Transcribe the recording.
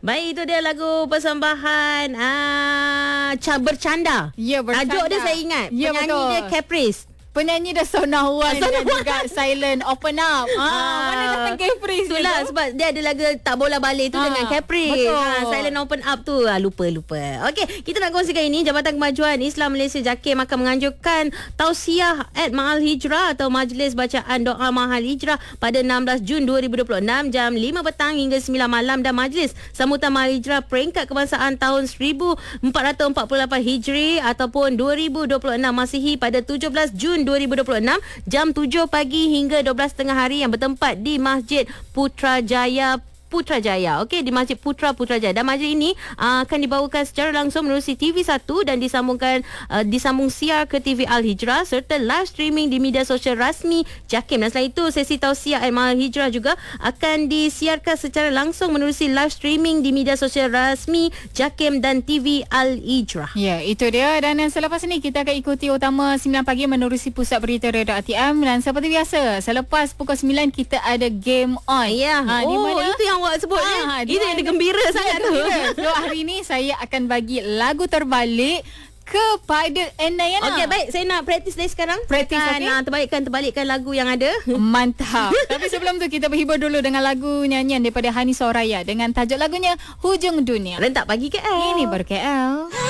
Baik, itu dia lagu persembahan Bercanda. Ya, Bercanda. Tajuk dia saya ingat. Ya, Penyanyi betul. dia Caprice. Penyanyi dah Sonawan dan juga Silent Open Up. Mana datang Caprice? Itulah sebab dia ada lagu Tak Bola Balik tu dengan Caprice. Betul. Silent Open Up tu lupa. Okey, kita nak kongsikan ini. Jabatan Kemajuan Islam Malaysia JAKIM akan menganjurkan tausiah Mahal Hijrah atau Majlis Bacaan Doa Mahal Hijrah pada 16 Jun 2026 jam 5 petang hingga 9 malam, dan majlis sambutan Mahal Hijrah peringkat kebangsaan tahun 1448 Hijri ataupun 2026 Masihi pada 17 Jun 2026 jam 7 pagi hingga 12.30 hari yang bertempat di Masjid Putrajaya. Okey, di Masjid Putrajaya. Dan majlis ini akan dibawakan secara langsung menerusi TV1 dan disambung siar ke TV Al-Hijrah serta live streaming di media sosial rasmi JAKIM. Dan selain itu, sesi tausiah Al-Hijrah juga akan disiarkan secara langsung menerusi live streaming di media sosial rasmi JAKIM dan TV Al-Hijrah. Ya, itu dia. Dan selepas ini kita akan ikuti utama 9 pagi menerusi pusat berita Redha ATM. Dan seperti biasa, selepas pukul 9 kita ada game on. Ya. Di mana Itu yang awak sebut itu yang dia gembira sangat tu. So hari ni saya akan bagi lagu terbalik kepada Nayana. Okey, baik, saya nak praktis dari sekarang. Praktis, okey. Terbalikkan lagu yang ada. Mantap. Tapi sebelum tu kita berhibur dulu dengan lagu nyanyian daripada Hani Soraya dengan tajuk lagunya Hujung Dunia. Rentak Pagi KL. Ini baru KL.